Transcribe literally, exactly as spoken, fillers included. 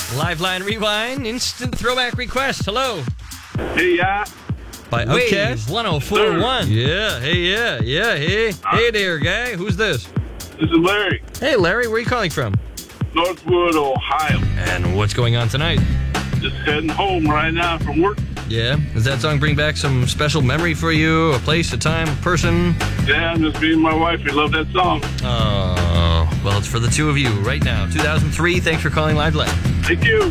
Live Line Rewind, instant throwback request. Hello. Hey, yeah. By Outcast. one oh four point one. Yeah, hey, yeah, yeah, hey. Hey there, guy. Who's this? This is Larry, Hey, Larry, where are you calling from? Northwood, Ohio. And what's going on tonight? Just heading home right now from work. Yeah? Does that song bring back some special memory for you? A place, a time, a person? Yeah, I'm just being my wife. We love that song. Oh, well, it's for the two of you right now. two thousand three, thanks for calling Live Line. Thank you.